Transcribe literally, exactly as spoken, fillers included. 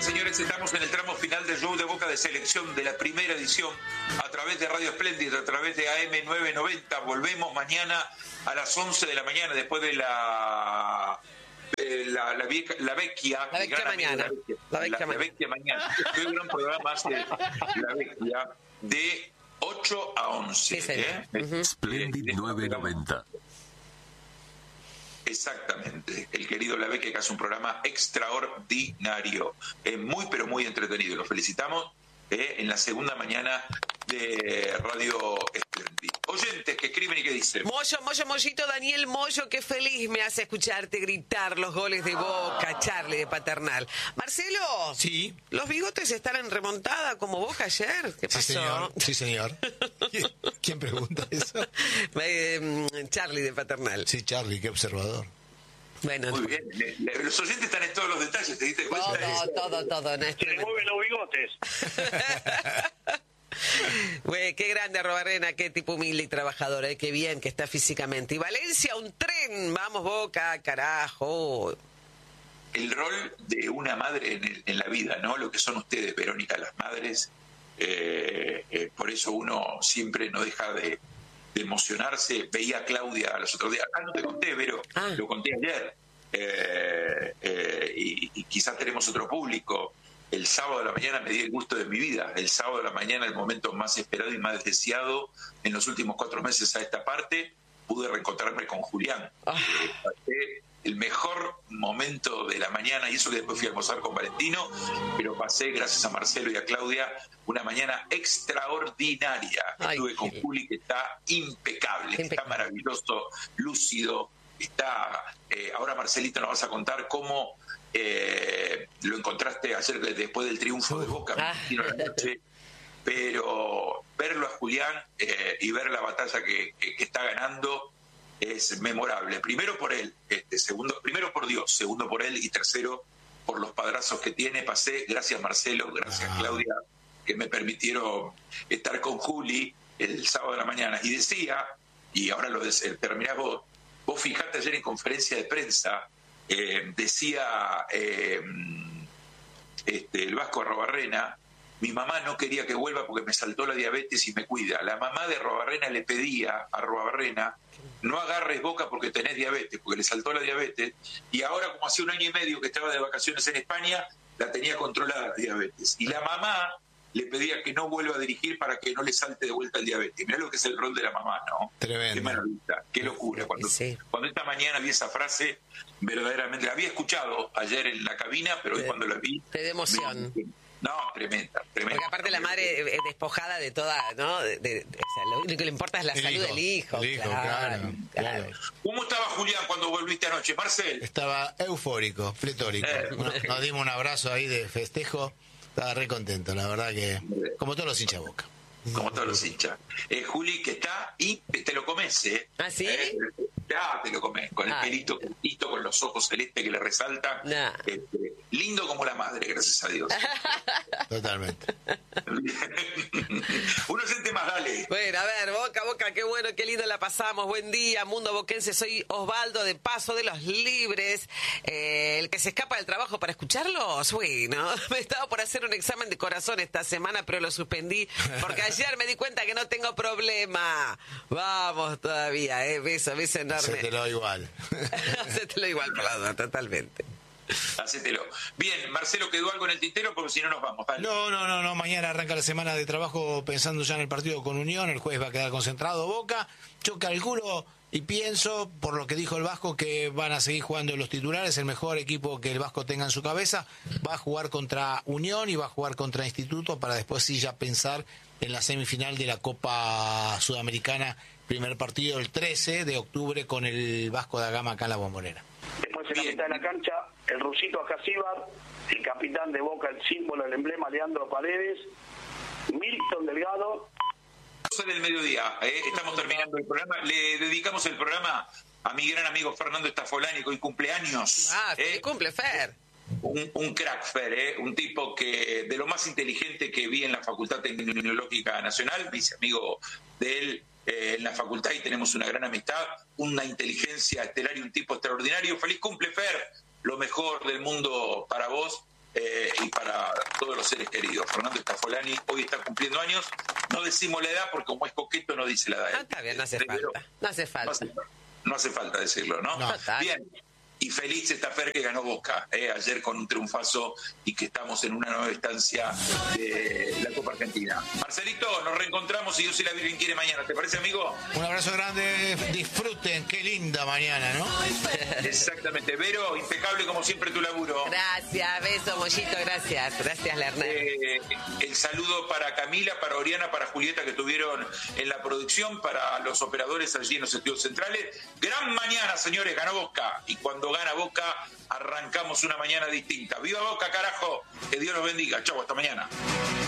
señores, estamos en el tramo final del show de Boca de selección de la primera edición a través de Radio Espléndida, a través de A M novecientos noventa. Volvemos mañana a las once de la mañana después de la eh, la, la, vieja, la vecchia la vecchia mañana la vecchia, la vecchia la, mañana. La vecchia mañana. Este un gran programa hace la vecchia de ocho a once. Sí, ¿eh? uh-huh. Splendid novecientos noventa. Exactamente, el querido La Vecchia, que hace un programa extraordinario, eh, muy pero muy entretenido. Lo felicitamos eh, en la segunda mañana de Radio Splendid. Oyentes que escriben y que dicen: Moyo, Moyo, Mollito, Daniel Moyo, qué feliz me hace escucharte gritar los goles de Boca, Charlie de Paternal. Marcelo, sí, ¿los bigotes están en remontada como Boca ayer? ¿Qué pasó? Sí, señor. Sí, señor. ¿Quién pregunta eso? Eh, Charlie de Paternal. Sí, Charlie, qué observador. Bueno, muy bien, los oyentes están en todos los detalles, ¿te diste cuenta? Todo, todo, todo. No, Se le mueven los bigotes. Güey, qué grande Arrobarrena, qué tipo humilde y trabajador, eh, qué bien que está físicamente. Y Valencia, un tren, vamos Boca, carajo. El rol de una madre en, el, en la vida, ¿no? Lo que son ustedes, Verónica, las madres. Eh, eh, por eso uno siempre no deja de, de emocionarse. Veía a Claudia los otros días. Ah, no te conté, Vero, ah. Lo conté ayer. Eh, eh, y, y quizás tenemos otro público. El sábado de la mañana me di el gusto de mi vida. El sábado de la mañana, el momento más esperado y más deseado en los últimos cuatro meses a esta parte, pude reencontrarme con Julián. Ah. Eh, pasé el mejor momento de la mañana, y eso que después fui a almorzar con Valentino, pero pasé, gracias a Marcelo y a Claudia, una mañana extraordinaria. Ay, estuve con Juli, que está impecable, impecable, está maravilloso, lúcido, está... Eh, ahora, Marcelito, nos vas a contar cómo... Eh, lo encontraste ayer después del triunfo de Boca, ah. la noche, pero verlo a Julián eh, y ver la batalla que, que, que está ganando es memorable. Primero por él, este, segundo, primero por Dios, segundo por él y tercero por los padrazos que tiene. Pasé, gracias Marcelo, gracias ah. Claudia, que me permitieron estar con Juli el sábado de la mañana. Y decía, y ahora lo terminás vos, vos fijate ayer en conferencia de prensa. Eh, decía eh, este, el Vasco Arrobarrena: mi mamá no quería que vuelva porque me saltó la diabetes y me cuida. La mamá de Arrobarrena le pedía a Arrobarrena: no agarres Boca porque tenés diabetes, porque le saltó la diabetes, y ahora, como hace un año y medio que estaba de vacaciones en España, la tenía controlada la diabetes, y la mamá le pedía que no vuelva a dirigir para que no le salte de vuelta el diabetes. Mirá lo que es el rol de la mamá, ¿no? Tremendo. Qué maravilla, qué locura. Cuando, sí. cuando esta mañana vi esa frase, verdaderamente la había escuchado ayer en la cabina, pero hoy de, cuando la vi... Te de emoción. Me, no, tremenda, tremenda. Porque aparte la madre es despojada de toda, ¿no? De, de, de, o sea, lo único que le importa es la el salud hijo, del hijo. El hijo, claro, claro, claro. claro. ¿Cómo estaba Julián cuando volviste anoche, Marcel? Estaba eufórico, pletórico. Eh, nos, nos dimos un abrazo ahí de festejo. Estaba re contento, la verdad que... Como todos los hinchas Boca. Como todos los hinchas. Eh, Juli, que está y te lo comes, ¿eh? ¿Ah, sí? Eh, ya te lo comes, con el Ay. pelito cortito, con los ojos celestes que le resaltan. Nah. Este, lindo como la madre, gracias a Dios. Totalmente. Un oyente más, dale. Bueno, a ver, Boca, Boca, qué bueno, qué lindo la pasamos. Buen día, mundo boquense. Soy Osvaldo de Paso de los Libres. Eh, el que se escapa del trabajo para escucharlos. Bueno, me estaba por hacer un examen de corazón esta semana, pero lo suspendí porque ayer me di cuenta que no tengo problema. Vamos todavía, eh. Beso, beso enorme. Hacételo igual. Hacételo igual, perdón, totalmente. Hacételo. Bien, Marcelo, ¿quedó algo en el tintero? Porque si no nos vamos. Dale. No, no, no, no. Mañana arranca la semana de trabajo pensando ya en el partido con Unión. El jueves va a quedar concentrado Boca. Yo calculo y pienso, por lo que dijo el Vasco, que van a seguir jugando los titulares. El mejor equipo que el Vasco tenga en su cabeza va a jugar contra Unión y va a jugar contra Instituto, para después sí ya pensar en la semifinal de la Copa Sudamericana. Primer partido el trece de octubre con el Vasco da Gama acá en la Bombonera. Después en la mitad de la cancha, el rusito Acasíbar, el capitán de Boca, el símbolo, el emblema, Leandro Paredes, Milton Delgado. doce del mediodía, ¿eh? Estamos terminando el programa. Le dedicamos el programa a mi gran amigo Fernando Stafolani, que hoy cumpleaños. Ah, feliz ¿eh? cumple, Fer. Un, un crack, Fer, ¿eh? Un tipo que de lo más inteligente que vi en la Facultad Tecnológica Nacional, vice amigo de él eh, en la facultad, y tenemos una gran amistad, una inteligencia estelar y un tipo extraordinario. Feliz cumple, Fer, lo mejor del mundo para vos, eh, y para todos los seres queridos. Fernando Stafolani hoy está cumpliendo años, no decimos la edad porque como es coqueto no dice la edad. Ah, está bien, no hace Pero, falta. No hace falta. No hace, no hace falta decirlo, ¿no? No. Total. Bien. Y feliz esta Fer que ganó Boca eh, ayer con un triunfazo y que estamos en una nueva estancia de la Copa Argentina. Marcelito, nos reencontramos y Dios y la Virgen quiere mañana. ¿Te parece, amigo? Un abrazo grande, disfruten, qué linda mañana, ¿no? Exactamente. Vero, impecable como siempre tu laburo. Gracias, beso, Mollito, gracias. Gracias, Lerner. Eh, el saludo para Camila, para Oriana, para Julieta que estuvieron en la producción, para los operadores allí en los estudios centrales. Gran mañana, señores, ganó Boca. Y cuando gana Boca, arrancamos una mañana distinta. ¡Viva Boca, carajo! Que Dios los bendiga. Chau, hasta mañana.